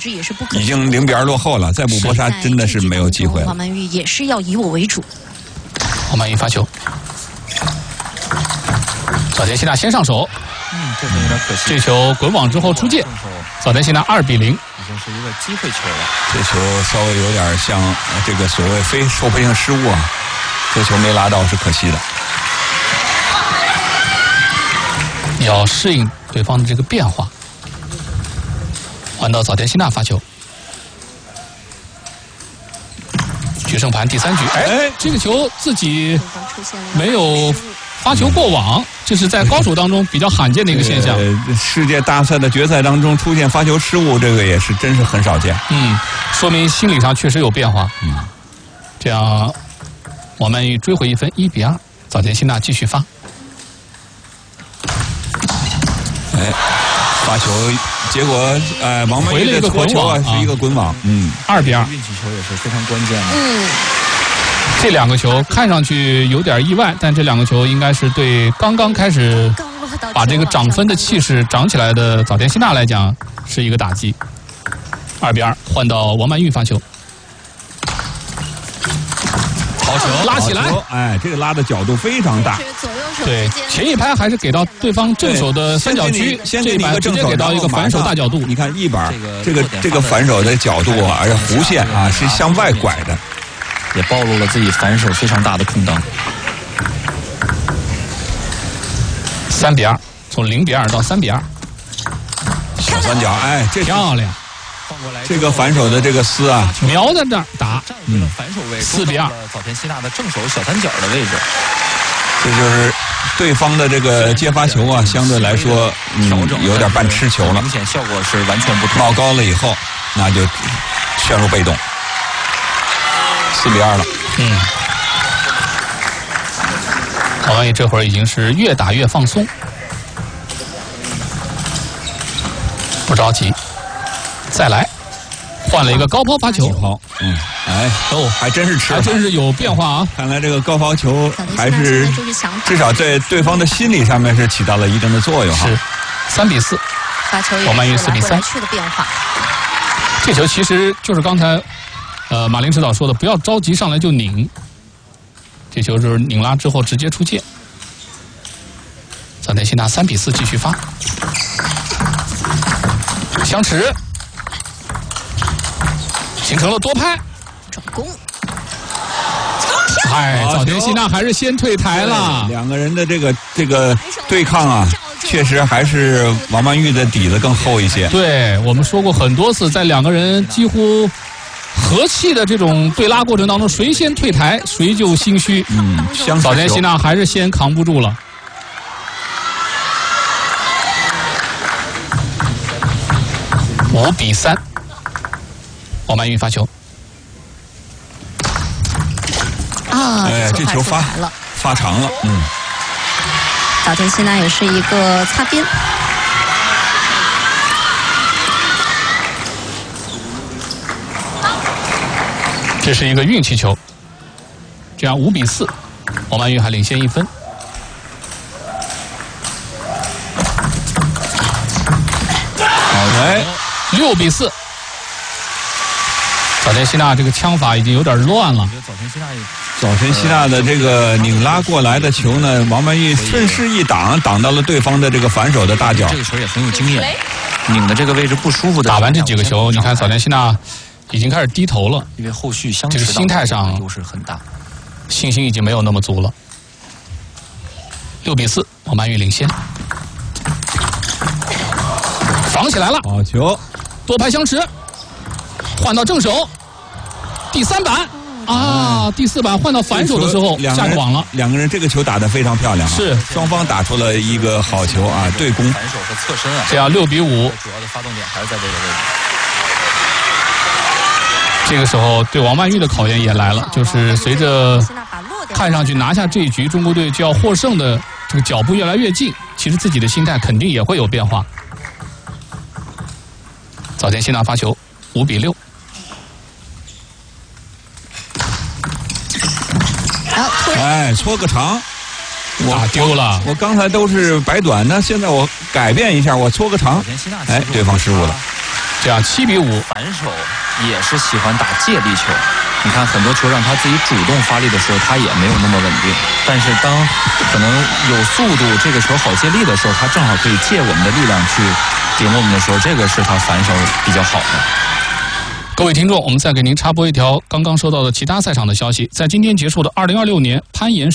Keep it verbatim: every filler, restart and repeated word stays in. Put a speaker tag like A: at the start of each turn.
A: 之也是不可。
B: 已经零比二落后了，再不搏杀真的是没有机会了。
A: 王曼玉也是要以我为主。
C: 王曼玉发球，早田希娜先上手，
D: 嗯，这球有点可惜。
C: 这球滚网之后出界，早田希娜二比零，
D: 已经是一个机会球了。
B: 这球稍微有点像这个所谓非受迫性失误啊，这球没拉到是可惜的。
C: 要适应对方的这个变化。换到早田希娜发球，决胜盘第三局，哎，这个球自己没有发球过网，这是在高手当中比较罕见的一个现象。
B: 呃，世界大赛的决赛当中出现发球失误，这个也是真是很少见。
C: 嗯，说明心理上确实有变化。
B: 嗯，
C: 这样王曼玉追回一分，一比二，早田希娜继续发。
B: 哎，发球，结果呃，王曼玉的搓球啊是一个滚网，嗯，
C: 二比二。
D: 运气球也是非常关键的。
A: 嗯，
C: 这两个球看上去有点意外，但这两个球应该是对刚刚开始把这个涨分的气势涨起来的早田希娜来讲是一个打击。二比二，换到王曼玉发球。好球，拉起来！
B: 哎，这个拉的角度非常大。
C: 对，前一拍还是给到对方正手的三角区，
B: 先给你一个正手，
C: 给到一个反手大角度。
B: 你看一板，这个这个反手的角度啊，而且弧线啊是向外拐的，
D: 也暴露了自己反手非常大的空档。
C: 三比二，从零比二到三比二。
B: 小三角，哎，这
C: 漂亮。
B: 这个反手的这个丝啊，
C: 瞄在这儿打，
D: 嗯，反手位
C: 四比二，
D: 早田希娜的正手小三角的位置。
B: 这就是对方的这个接发球啊，相对来说，嗯，有点半吃球了，
D: 明显效果是完全不同。
B: 冒高了以后，那就陷入被动，四比二了。
C: 嗯，王曼玉这会儿已经是越打越放松，不着急。再来，换了一个高抛发球。
B: 抛，嗯，哎，
C: 哦，
B: 还真是吃，
C: 还真是有变化啊！
B: 看来这个高抛球还是至少在对方的心理上面是起到了一定的作用哈。
C: 是，三比四，
A: 发球也
C: 王曼玉四比三。
A: 的变化。
C: 这球其实就是刚才，呃，马林指导说的，不要着急上来就拧。这球就是拧拉之后直接出界。早田希娜三比四继续发，相持。形成了多拍
A: 转攻，
C: 哎，早田希娜还是先退台了。
B: 两个人的这个这个对抗啊，确实还是王曼玉的底子更厚一些。
C: 对，我们说过很多次，在两个人几乎和气的这种对拉过程当中，谁先退台谁就心虚。
B: 嗯，
C: 早田希娜还是先扛不住了。五比三。王曼玉发球，
A: 啊，
B: 哎，这球发发长了，嗯。
A: 早田希娜也是一个擦边，
C: 这是一个运气球，这样五比四，王曼玉还领先一分。
B: 好，来，
C: 六比四。早田希娜这个枪法已经有点乱了。
D: 早田希娜，
B: 早田希娜的这个拧拉过来的球呢，王曼玉顺势一挡，挡到了对方的这个反手的大角。
D: 这个球也很有经验，拧的这个位置不舒服的。
C: 打完这几个球，你看早田希娜已经开始低头了，
D: 因为后续相
C: 这个心态上
D: 优势很大，
C: 信心已经没有那么足了。六比四，王曼玉领先，防起来了，
B: 好球，
C: 多拍相持。换到正手，第三板啊，第四板换到反手的时候下网了。
B: 两个人这个球打得非常漂亮，
C: 是
B: 双方打出了一个好球啊，对攻。
D: 反手和侧身啊，
C: 这样六比五。
D: 主要的发动点还是在这个位置。
C: 这个时候对王曼玉的考验也来了，就是随着看上去拿下这一局，中国队就要获胜的这个脚步越来越近，其实自己的心态肯定也会有变化。早田希娜发球，五比六。
B: 哎，搓个长，
C: 打丢了。
B: 我刚才都是摆短，那现在我改变一下，我搓个长。哎，对方失误了。
C: 这样七比五。
D: 反手也是喜欢打借力球。你看很多球让他自己主动发力的时候，他也没有那么稳定。但是当可能有速度，这个球好借力的时候，他正好可以借我们的力量去顶我们的时候，这个是他反手比较好的。
C: 各位听众，我们再给您插播一条刚刚收到的其他赛场的消息。在今天结束的二零二六年攀岩